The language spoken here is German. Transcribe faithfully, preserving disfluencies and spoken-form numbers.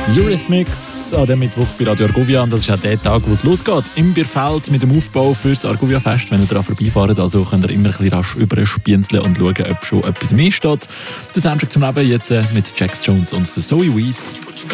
Eurythmics an dem Mittwoch bei Radio Argovia. Und das ist auch der Tag, wo es losgeht. Im Bierfeld mit dem Aufbau fürs Argovia-Fest. Wenn ihr daran vorbeifahrt, also könnt ihr immer ein bisschen rasch überspienzeln und schauen, ob schon etwas mehr steht. Der Soundtrack zum Leben jetzt mit Jax Jones und der Zoe Wees.